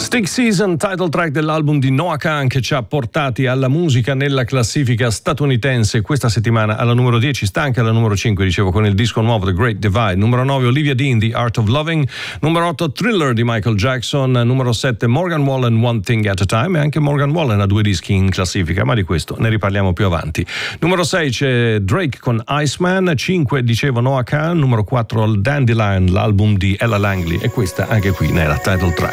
Stick Season, title track dell'album di Noah Kahan, che ci ha portati alla musica nella classifica statunitense. Questa settimana alla numero 10 sta anche alla numero 5, dicevo, con il disco nuovo The Great Divide. Numero 9 Olivia Dean, The Art of Loving. Numero 8 Thriller di Michael Jackson. Numero 7 Morgan Wallen, One Thing at a Time. E anche Morgan Wallen ha 2 dischi in classifica, ma di questo ne riparliamo più avanti. Numero 6 c'è Drake con Iceman. 5 dicevo Noah Kahan. Numero 4 Dandelion, l'album di Ella Langley, e questa anche qui nella title track.